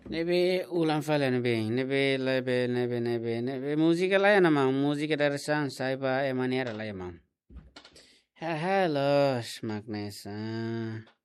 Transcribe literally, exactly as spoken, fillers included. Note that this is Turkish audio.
Nebe ulan fala nebe nebe lebe nebe nebe nebe musica la yana mam musica dari san sai ba e maniera la mam. Ha hello smagnesa.